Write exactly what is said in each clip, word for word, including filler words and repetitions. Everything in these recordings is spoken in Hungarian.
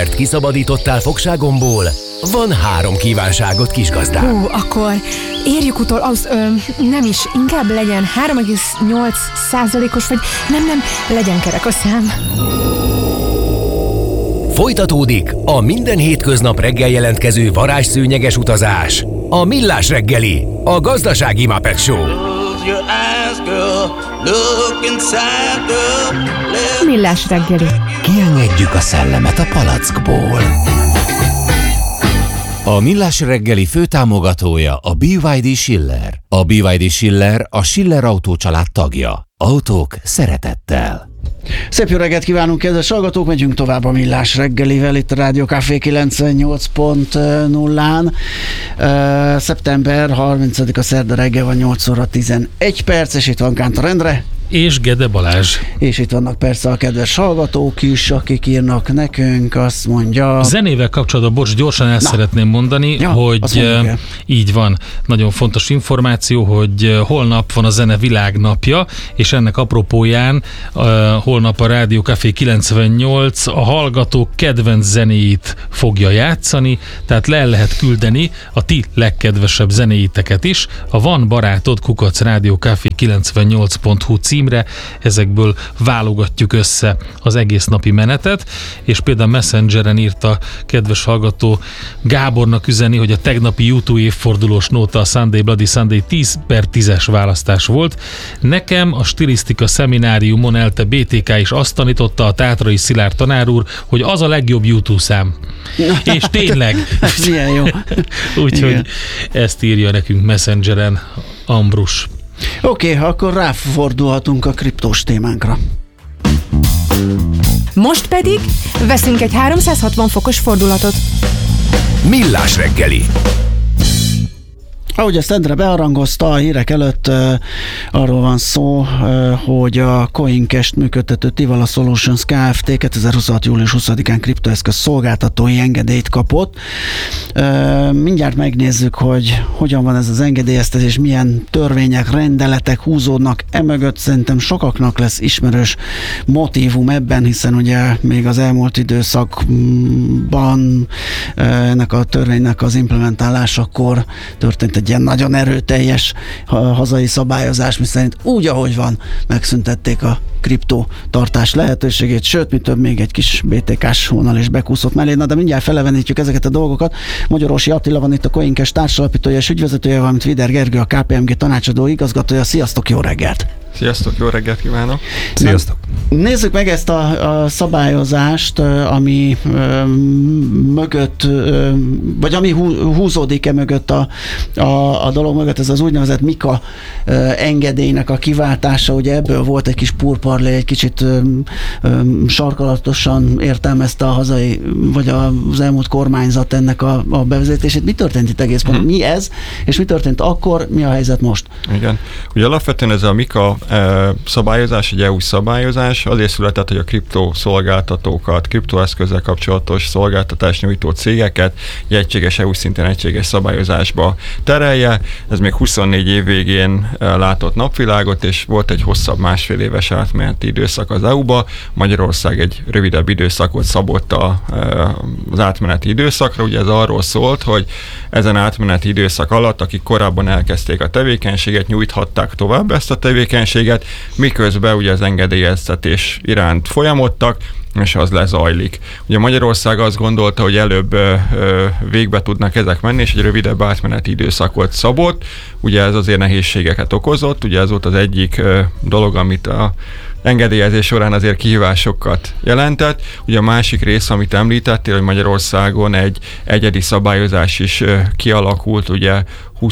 mert kiszabadítottál fogságomból, van három kívánságot, kisgazdám. Hú, akkor érjük utol, az, ö, nem is, inkább legyen három egész nyolc százalékos, vagy nem, nem, legyen kerek a szám. Folytatódik a minden hétköznap reggel jelentkező varázsszőnyeges utazás. A Millás reggeli, a gazdasági Muppet Show. Millás reggeli. Kiengedjük a szellemet a palackból. A Millás reggeli főtámogatója a bé vé dé Schiller. A bé vé dé Schiller a Schiller Autó család tagja. Autók szeretettel. Szép jó reggelt kívánunk, kedves hallgatók! Megyünk tovább a Millás reggelivel itt a Rádió Café kilencvennyolc pont nullán. Uh, szeptember harmincadika szerda reggel van, nyolc óra tizenegy perc, és itt van Kántor Endre. És Gede Balázs. És itt vannak persze a kedves hallgatók is, akik írnak nekünk, azt mondja... Zenével kapcsolatban, bocs, gyorsan el Na. szeretném mondani, ja, hogy így van, nagyon fontos információ, hogy holnap van a Zene Világnapja, és ennek apropóján uh, holnap a Rádió Café kilencvennyolc a hallgatók kedvenc zenéit fogja játszani, tehát le lehet küldeni a ti legkedvesebb zenéiteket is. A Van barátod kukac rádió café kilencvennyolc pont hu címre, ezekből válogatjuk össze az egész napi menetet, és például Messengeren írta kedves hallgató Gábornak üzeni, hogy a tegnapi YouTube évfordulós nóta a Sunday Bloody Sunday tíz per tízes választás volt. Nekem a stilisztika szemináriumon elte bé té ká is azt tanította a Tátrai Szilárd tanár úr, hogy az a legjobb YouTube szám. És tényleg. Ez ilyen jó. Úgyhogy ezt írja nekünk Messengeren Ambrus. Oké, okay, akkor ráfordulhatunk a kriptós témánkra. Most pedig veszünk egy háromszázhatvan fokos fordulatot. Millás reggeli. Ahogy ezt Endre bearangozta a hírek előtt, uh, arról van szó, uh, hogy a CoinCash-t működtető Tivala Solutions Kft. kétezer-huszonhat. július huszadikán kriptoeszköz szolgáltatói engedélyt kapott. Uh, mindjárt megnézzük, hogy hogyan van ez az engedélyeztetés, milyen törvények, rendeletek húzódnak emögött. Szerintem sokaknak lesz ismerős motívum ebben, hiszen ugye még az elmúlt időszakban uh, ennek a törvénynek az implementálásakor történt egy ilyen nagyon erőteljes hazai szabályozás, miszerint úgy, ahogy van, megszüntették a kriptó tartás lehetőségét, sőt, mi több, még egy kis bé té ká-s vonal is bekúszott mellé. Na, de mindjárt felevenítjük ezeket a dolgokat. Magyarósi Attila van itt, a CoinCash társalapítója és ügyvezetője, valamint Vider Gergő, a ká pé em gé tanácsadó igazgatója. Sziasztok, jó reggelt! Sziasztok, jó reggelt kívánok! Sziasztok! Na, nézzük meg ezt a, a szabályozást, ami ö, mögött, ö, vagy ami hú, húzódik-e mögött a, a, a dolog mögött, ez az úgynevezett Mika ö, engedélynek a kiváltása. Ugye ebből volt egy kis purparlé, egy kicsit ö, ö, sarkalatosan értelmezte a hazai, vagy az elmúlt kormányzat ennek a, a bevezetését. Mi történt itt egész pontosan? Hmm. Mi ez, és mi történt akkor, mi a helyzet most? Igen. Ugye alapvetően ez a Mika szabályozás, egy é u-s szabályozás, azért született, hogy a kriptoszolgáltatókat, kriptoeszközzel kapcsolatos szolgáltatást nyújtó cégeket egy egységes é u szinten egységes szabályozásba terelje. Ez még huszonnégy év végén látott napvilágot, és volt egy hosszabb másfél éves átmeneti időszak az é u-ba. Magyarország egy rövidebb időszakot szabott a, az átmeneti időszakra. Ugye ez arról szólt, hogy ezen átmeneti időszak alatt, akik korábban elkezdték a tevékenységet, nyújthatták tovább ezt a tevékenységet, miközben ugye az engedélyeztetés iránt folyamodtak, és az lezajlik. Ugye Magyarország azt gondolta, hogy előbb ö, ö, végbe tudnak ezek menni, és egy rövidebb átmeneti időszakot szabott. Ugye ez azért nehézségeket okozott, ugye ez volt az egyik ö, dolog, amit a engedélyezés során azért kihívásokat jelentett. Ugye a másik rész, amit említettél, hogy Magyarországon egy egyedi szabályozás is ö, kialakult, ugye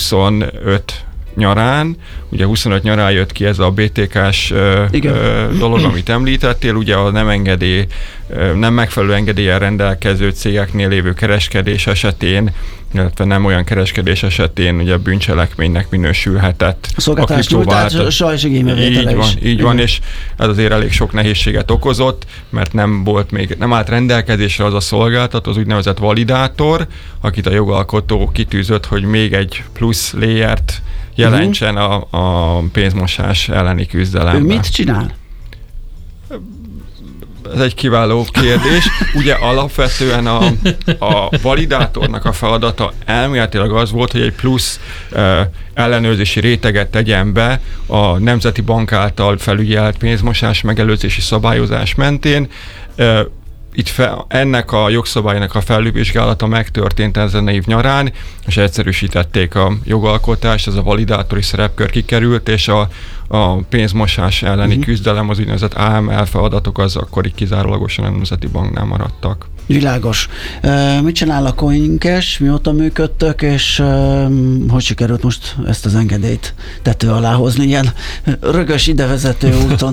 huszonöt nyarán, ugye huszonöt nyarán jött ki ez a bé té ká-s ö, ö, dolog, amit említettél, ugye a nem engedély, ö, nem megfelelő engedéllyel rendelkező cégeknél lévő kereskedés esetén, illetve nem olyan kereskedés esetén ugye bűncselekménynek minősülhetett a szolgáltatás nyújtása és igénybevétele is. Így van, így Igen. van, és ez azért elég sok nehézséget okozott, mert nem volt még, nem állt rendelkezésre az a szolgáltató, az úgynevezett validátor, akit a jogalkotó kitűzött, hogy még egy plusz layert jelentsen a, a pénzmosás elleni küzdelemben. Ő mit csinál? ez egy kiváló kérdés. Ugye alapvetően a, a validátornak a feladata elméletileg az volt, hogy egy plusz uh, ellenőrzési réteget tegyen be a Nemzeti Bank által felügyelt pénzmosás megelőzési szabályozás mentén. Uh, Itt fe, ennek a jogszabálynak a felülvizsgálata megtörtént ezen év nyarán, és egyszerűsítették a jogalkotást, ez a validátori szerepkör kikerült, és a, a pénzmosás elleni uh-huh. küzdelem, az úgynevezett á em el feladatok, az akkor így kizárólagosan a Nemzeti Banknál maradtak. Világos. Uh, mit csinál a CoinCash, mióta működtök, és uh, hogy sikerült most ezt az engedélyt tető alá hozni, ilyen rögös idevezető úton?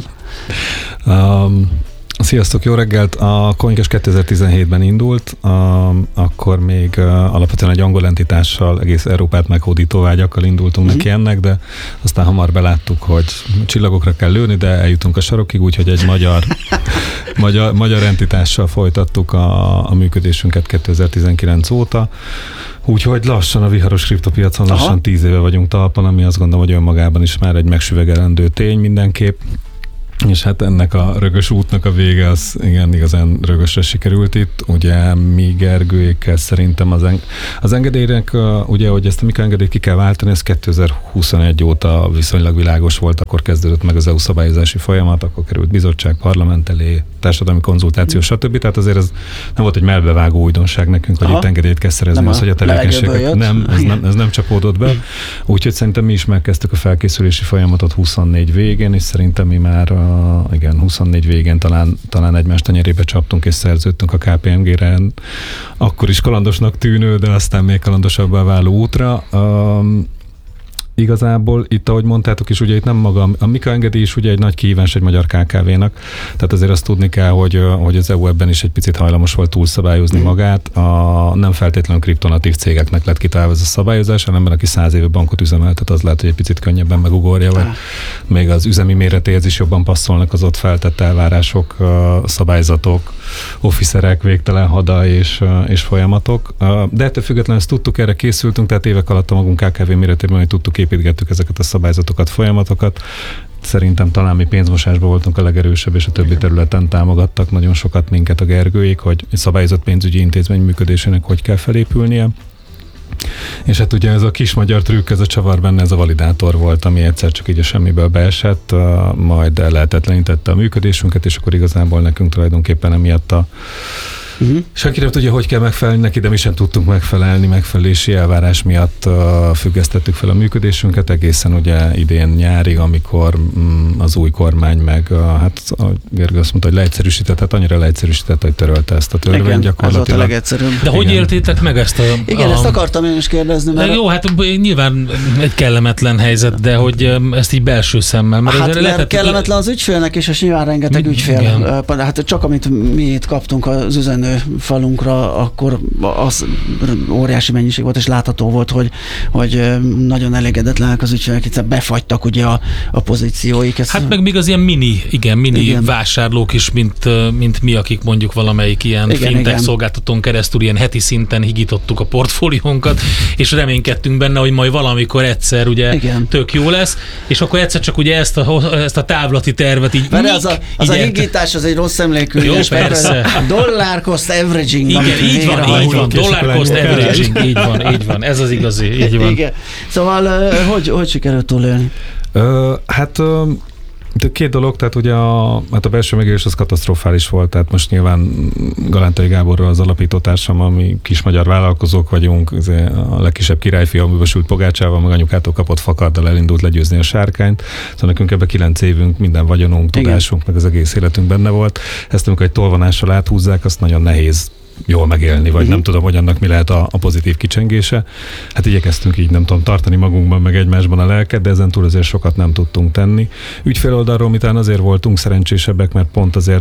um. Sziasztok, jó reggelt! A CoinCash kétezer-tizenhétben indult, a, akkor még a, alapvetően egy angol entitással, egész Európát meghódító vágyakkal indultunk mm-hmm. neki ennek, de aztán hamar beláttuk, hogy csillagokra kell lőni, de eljutunk a sarokig, úgyhogy egy magyar, magyar, magyar entitással folytattuk a, a működésünket kétezer-tizenkilenc óta. Úgyhogy lassan a viharos kriptopiacon lassan Aha. tíz éve vagyunk talpon, ami azt gondolom, hogy önmagában is már egy megsüvegelendő tény mindenképp. És hát ennek a rögös útnak a vége az igen, igazán rögösre sikerült itt. Ugye mi Gergőékkel szerintem az, en- az engedélynek, uh, ugye, hogy ezt a mikroengedélyt ki kell váltani, ez kétezer-huszonegy óta viszonylag világos volt, akkor kezdődött meg az é u szabályozási folyamat, akkor került bizottság, parlament elé, társadalmi konzultáció, stb. Tehát azért ez nem volt egy melbevágó újdonság nekünk, hogy Aha. itt engedélyt kell szerezni, az, hogy a tevékenységet nem, ez nem, ez nem csapódott be. Úgyhogy szerintem mi is megkezdtük a felkészülési folyamatot huszonnégy végén, és szerintem mi már Uh, igen, huszonnégy végén talán, talán egymás tenyerébe csaptunk és szerződtünk a ká pé em gére, akkor is kalandosnak tűnő, de aztán még kalandosabbá váló útra. Um, Igazából itt, ahogy mondtátok is, ugye itt nem maga, a mikroengedély is ugye egy nagy kihívás egy magyar ká ká vénak, tehát azért azt tudni kell, hogy, hogy az é u ebben is egy picit hajlamos volt túlszabályozni magát. A nem feltétlenül kriptonatív cégeknek lett kitalálva ez a szabályozás, hanem mert aki száz éve bankot üzemeltet, az lehet, hogy egy picit könnyebben megugorja, vagy még az üzemi méretéhez is jobban passzolnak az ott feltett elvárások, szabályzatok, officerek, végtelen hada és, és folyamatok. De ettől függetlenül ezt tudtuk, erre készültünk, tehát évek alatt a magunk ká ká vé méretében, hogy tudtuk építgettük ezeket a szabályzatokat, folyamatokat. Szerintem talán mi pénzmosásban voltunk a legerősebb, és a többi területen támogattak nagyon sokat minket a Gergőék, hogy egy szabályozott pénzügyi intézmény működésének hogy kell felépülnie. És hát ugye ez a kis magyar trükk, ez a csavar benne, ez a validátor volt, ami egyszer csak így a semmiből beesett, majd lehetetlenítette a működésünket, és akkor igazából nekünk tulajdonképpen emiatt a Uh-huh. Senki nem tudja, hogy kell megfelelni neki, de mi sem tudtunk megfelelni, megfelelési elvárás miatt uh, függesztettük fel a működésünket egészen ugye idén nyárig, amikor mm, az új kormány meg, uh, hát a Gergő azt mondta, hogy leegyszerűsített, hát annyira leegyszerűsített, hogy törölte ezt a törvényt igen, gyakorlatilag. Ez volt a legegyszerűbb. De hogy éltétek meg ezt a... Igen, a... ezt akartam én is kérdezni. Mert... Jó, hát nyilván egy kellemetlen helyzet, de hogy ezt így belső szemmel. Mert hát mert lehetett... kellemetlen az ügyfélnek is, és nyilván rengeteg mi, ügyfél. Igen. Hát csak amit mi itt kaptunk az üzenő falunkra, akkor az óriási mennyiség volt, és látható volt, hogy, hogy nagyon elégedetlenek az ügyfelek, hiszen befagytak ugye a, a pozícióik. Ez... Hát meg még az ilyen mini, igen, mini igen. vásárlók is, mint, mint mi, akik mondjuk valamelyik ilyen igen, fintech igen. szolgáltatón keresztül ilyen heti szinten higítottuk a portfóliónkat, és reménykedtünk benne, hogy majd valamikor egyszer ugye igen. tök jó lesz, és akkor egyszer csak ugye ezt a, ezt a távlati tervet így... Mert az a, az a higítás az egy rossz emlékű. Jó, persze. Dollár cost averaging. Igen, így van, így van. Dollar cost averaging, így van, így van. Ez az igazi, így van. Igen. Szóval hogy, hogy sikerült túlélni? Uh, hát... Uh... Két dolog, tehát ugye a, hát a belső megélés az katasztrofális volt, tehát most nyilván Galántai Gáborról az alapítótársam, ami kis magyar vállalkozók vagyunk, a legkisebb királyfi, amiben sült pogácsával, meg anyukától kapott fakarddal elindult legyőzni a sárkányt. Szóval nekünk ebben kilenc évünk, minden vagyonunk, tudásunk, igen. meg az egész életünk benne volt. Ezt amikor egy tolvonással áthúzzák, azt nagyon nehéz jól megélni, vagy uh-huh. nem tudom, hogy annak mi lehet a, a pozitív kicsengése. Hát igyekeztünk így, nem tudom, tartani magunkban, meg egymásban a lelket, de ezen túl azért sokat nem tudtunk tenni. Ügyfél oldalról mitán azért voltunk szerencsésebbek, mert pont azért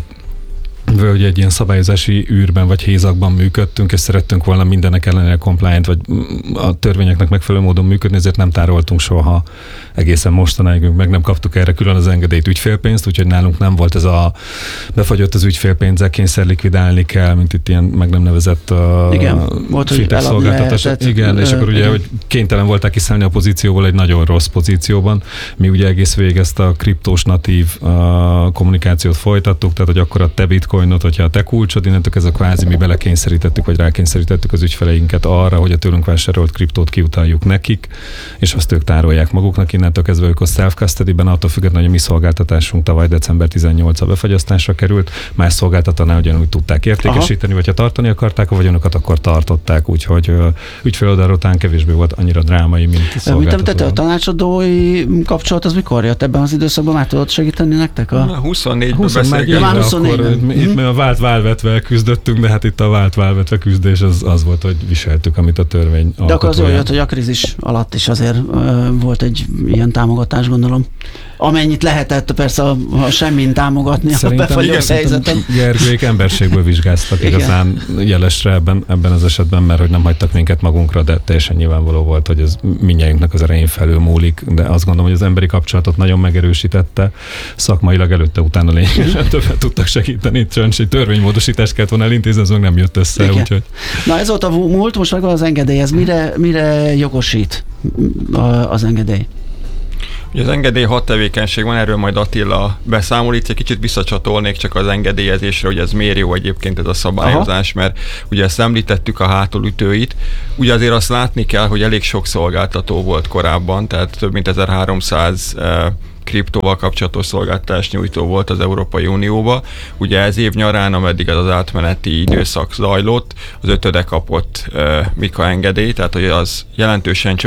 hogy egy ilyen szabályozási űrben vagy hézakban működtünk, és szerettünk volna mindenek ellenére compliant, vagy a törvényeknek megfelelő módon működni, ezért nem tároltunk soha egészen mostanáig, meg nem kaptuk erre külön az engedélyt ügyfélpénzt, úgyhogy nálunk nem volt ez a befagyott az ügyfélpénzzel, kényszer likvidálni kell, mint itt ilyen meg nem nevezett fintech szolgáltatás. Igen, és akkor ugye, igen. hogy kénytelen voltak kiszállni a pozícióból egy nagyon rossz pozícióban. Mi ugye egész végig ezt a kriptós natív uh, kommunikációt folytattuk, tehát hogy akkor a te bitcoin bitcoinot, hogyha a te kulcsod, innentől ez a kvázi mi belekényszerítettük, vagy rákényszerítettük az ügyfeleinket arra, hogy a tőlünk vásárolt kriptót kiutaljuk nekik, és azt ők tárolják maguknak, innentől kezdve ők a self-custody-ben, attól függetlenül, hogy a mi szolgáltatásunk tavaly december tizennyolcadikán befagyasztásra került, más szolgáltatónál ugyanúgy tudták értékesíteni, Aha. vagy ha tartani akarták a vagyonokat, akkor tartották, úgyhogy ügyféloldal után kevésbé volt annyira drámai, mint szolgáltató. Mit te a tanácsadói kapcsolat, az mikor jött ebben az időszakban? Már tudod segíteni nektek? A... huszonnégyben beszélgetünk. Már huszonnégyben. Itt mi a vált válvetve küzdöttünk, de hát itt a vált válvetve küzdés az, az volt, hogy viseltük, amit a törvény alkotója. De akkor az olyan jött, hogy a krízis alatt is azért uh, volt egy ilyen támogatás, gondolom. Amennyit lehetett persze, ha semmin támogatni szerintem, a befagyott helyzetet. Gergőik emberségből vizsgáztak igazán jelesre ebben, ebben az esetben, mert hogy nem hagytak minket magunkra, de teljesen nyilvánvaló volt, hogy ez mindnyájunknak az erején felül múlik, de azt gondolom, hogy az emberi kapcsolatot nagyon megerősítette, szakmailag előtte, utána lényegesen többet tudtak segíteni, csak egy törvénymódosítást kellett volna elintézni, ez meg nem jött össze. Úgyhogy... Na ez volt a múlt, most meg az engedély, ez mire, mire jogosít az engedély? Ugye az engedély hat tevékenység van, erről majd Attila beszámol, itt egy kicsit visszacsatolnék csak az engedélyezésre, hogy ez miért jó egyébként ez a szabályozás, Aha. mert ugye ezt említettük a hátulütőit, ugye azért azt látni kell, hogy elég sok szolgáltató volt korábban, tehát több mint ezerháromszáz eh, kriptóval kapcsolatos szolgáltatás nyújtó volt az Európai Unióba. Ugye ez év nyarán, ameddig ez az átmeneti időszak zajlott, az ötöde kapott uh, MiCA engedélyt, tehát hogy az jelentősen